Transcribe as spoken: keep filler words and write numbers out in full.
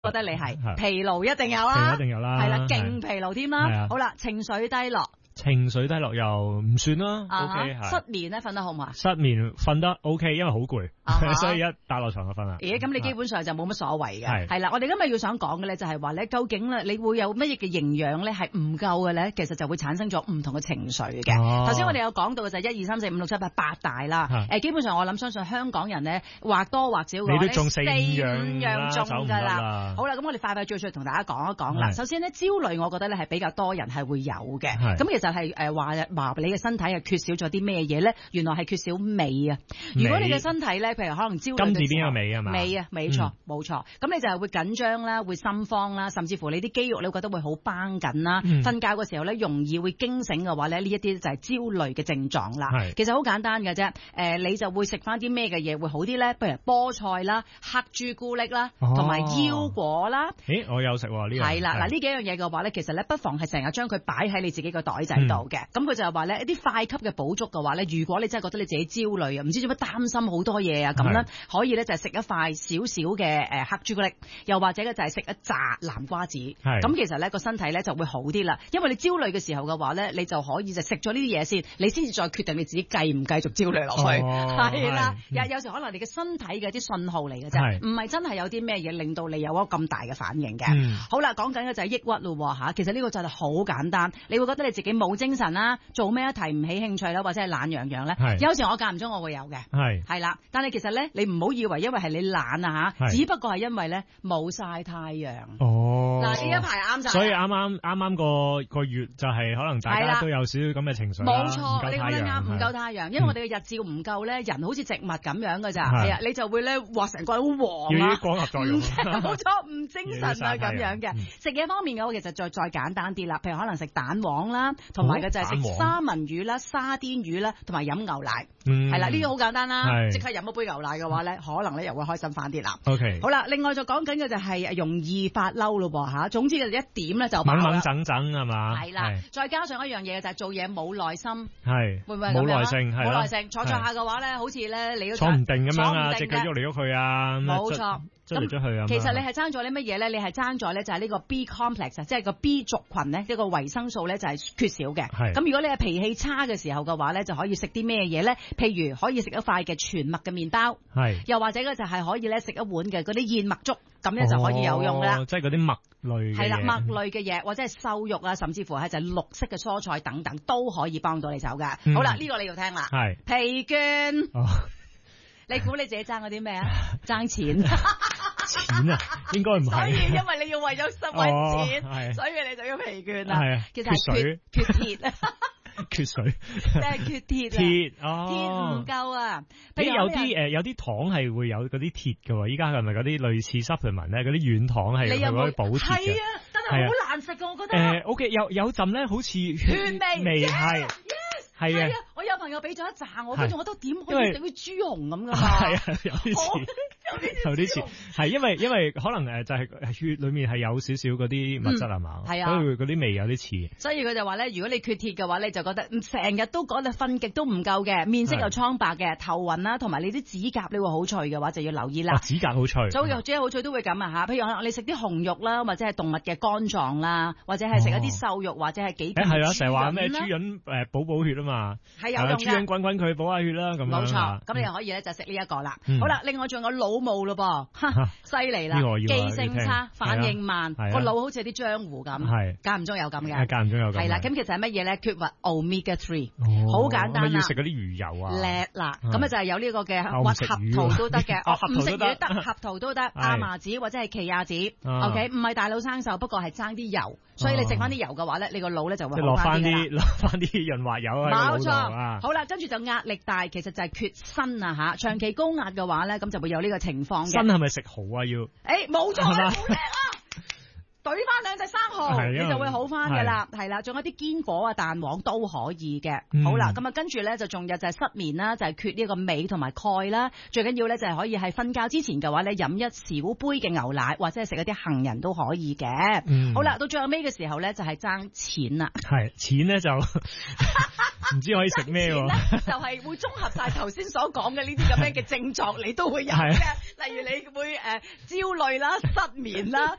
覺得你係疲勞一定有啦， 一定有啦， 係啦，勁疲勞添啦。好啦，情緒低落。 情緒低落又唔算啦 ，OK 係。 失眠咧瞓得好唔好啊？ 失眠瞓得 OK， 因為好攰，所以一打落床就瞓啦。 咦，咁你基本上就冇乜所謂嘅。係啦，我哋今日要想講嘅咧就係話咧，究竟咧你會有乜嘢嘅營養咧係唔夠嘅咧，其實就會產生咗唔同嘅情緒嘅。頭先我哋有講到嘅就係一二三四五六七八八大啦。誒，基本上我諗相信香港人咧或多或少嘅話你都中四五樣中㗎啦。 好啦，咁我哋快快脆脆同大家講一講啦。首先咧，焦慮我覺得咧係比較多人係會有嘅。咁其實係誒話話你嘅身體係缺少咗啲咩嘢咧？原來係缺少鎂啊！如果你嘅身體咧，譬如可能焦慮， 金字邊個鎂啊嘛？ 鎂啊，冇錯冇錯。咁你就係會緊張啦，會心慌啦，甚至乎你啲肌肉你會覺得會好繃緊啦。瞓覺嘅時候咧，容易會驚醒嘅話咧，呢一啲就係焦慮嘅症狀啦。其實好簡單嘅啫。誒，你就會食翻啲咩嘅嘢會好啲咧？譬如菠菜啦、黑朱古力啦，同埋腰果啦。 咦，我有食喎呢樣。 係啦，嗱呢幾樣嘢嘅話咧，其實咧不妨係成日將佢擺喺你自己個袋仔度嘅。咁佢就係話咧，一啲快級嘅補足嘅話咧，如果你真係覺得你自己焦慮啊，唔知做乜擔心好多嘢啊，咁咧可以咧就係食一塊少少嘅誒黑朱古力，又或者咧就係食一紮南瓜子。咁其實咧個身體咧就會好啲啦，因為你焦慮嘅時候嘅話咧，你就可以就食咗呢啲嘢先，你先至再決定你自己繼唔繼續焦慮落去。係啦，有有時可能你嘅身體嘅啲信號嚟嘅啫，唔係真係有啲咩嘢令到你有一個咁大嘅反應嘅。好啦，講緊嘅就係抑鬱咯嚇，其實呢個就係好簡單，你會覺得你自己冇精神啦，做咩提唔起興趣啦，或者係懶洋洋咧。有時我間唔中我會有嘅，係係啦。但係其實咧，你唔好以為因為係你懶啊嚇，只不過係因為咧冇曬太陽。哦，嗱呢一排啱晒。所以啱啱啱啱個個月就係可能大家都有少少咁嘅情緒。冇錯，你講得啱，唔夠太陽，因為我哋嘅日照唔夠咧，人好似植物咁樣㗎咋。係啊，你就會咧哇成個人好黃啊，光合作用。冇錯，唔精神啊咁樣嘅。食嘢方面嘅話，其實再再簡單啲啦，譬如可能食蛋黃啦，同埋嘅就係食三文魚啦、沙甸魚啦，同埋飲牛奶，係啦，呢啲好簡單啦，即刻飲一杯牛奶嘅話咧，可能咧又會開心翻啲啦。OK，好啦，另外就講緊嘅就係容易發嬲咯噃嚇，總之就一點咧就猛猛整整係嘛？係啦，再加上一樣嘢就係做嘢冇耐心，係會唔會冇耐性？冇耐性，坐坐下嘅話咧，好似咧你都坐唔定咁樣啊，隻腳喐嚟喐去啊，冇錯。咁其實你係爭咗啲乜嘢咧？你係爭咗咧就係呢個 B complex， 即係個 B 族群咧，一個維生素咧就係缺少嘅。咁如果你係脾氣差嘅時候嘅話咧，就可以食啲咩嘢咧？譬如可以食一塊嘅全麥嘅麵包，又或者咧就係可以咧食一碗嘅嗰啲燕麥粥，咁咧就可以有用噶啦。即係嗰啲麥類嘅嘢。係啦，麥類嘅嘢，或者係瘦肉啊，甚至乎係就係綠色嘅蔬菜等等，都可以幫到你手噶。嗯、好啦，呢、呢個你要聽啦。係疲倦。哦你估你自己爭嗰啲咩啊？爭錢錢啊？應該唔係。所以因為你要為咗生揾錢，哦、所以你就要疲倦啦。係啊，其實係缺缺鐵啊。缺水，即係缺鐵啊！鐵哦，鐵唔夠啊！誒有啲誒有啲糖係會有嗰啲鐵嘅喎，依家係咪嗰啲類似 supplement 咧？嗰啲軟糖係佢可以補鐵嘅。係啊，真係好難食㗎，我覺得。誒 OK，有有陣咧，好似血味係。係啊！我有朋友俾咗一紮我，跟住我都點可以食啲豬紅咁噶嘛？係啊，有啲似，有啲似，係因為因為可能誒就係血裡面係有少少嗰啲物質係嘛？係啊，所以嗰啲味有啲似。所以佢就話咧，如果你缺鐵嘅話咧，就覺得成日都覺得瞓極都唔夠嘅，面色又蒼白嘅，頭暈啦，同埋你啲指甲你會好脆嘅話，就要留意啦。指甲好脆，所以指甲好脆都會咁啊嚇！譬如可能你食啲紅肉啦，或者係動物嘅肝臟啦，或者係食一啲瘦肉，或者係幾誒係啊，成日話咩豬潤誒補補血啊嘛。係有用嘅，豬潤滾滾佢補下血啦，咁冇錯，咁你又可以咧就食呢一個啦。好啦，另外仲有腦霧咯噃，犀利啦，記性差，反應慢，個腦好似啲漿糊咁，間唔中有咁嘅，間唔中有咁。係啦，咁其實係乜嘢咧？缺乏 omega three，好簡單啦。要食嗰啲魚油啊。叻啦，咁啊就係有呢個嘅核桃都得嘅，唔食魚得，核桃都得，亞麻籽或者係奇亞籽。OK，唔係大腦生鏽，不過係爭啲油，所以你食翻啲油嘅話咧，你個腦咧就會落翻啲落翻啲潤滑油喺腦度。好啦，跟住就壓力大，其實就係缺鋅啊吓，長期高壓嘅話咧，咁就會有呢個情況嘅。鋅係咪食蠔啊？要？誒，冇錯，好叻啊！懟翻兩隻生蠔，你就會好翻噶啦，係啦，仲有啲堅果啊、蛋黃都可以嘅。嗯、好啦，咁啊跟住咧就仲有就係失眠啦，就係、是、缺呢個鎂同埋鈣啦。最緊要咧就係可以係瞓覺之前嘅話咧飲一小杯嘅牛奶，或者係食一啲杏仁都可以嘅。嗯、好啦，到最後尾嘅時候咧就係爭錢啦。係錢咧就唔知可以食咩喎？就係會綜合晒頭先所講嘅呢啲咁樣嘅症狀，你都會有嘅。例如你會誒、呃、焦慮啦、失眠啦、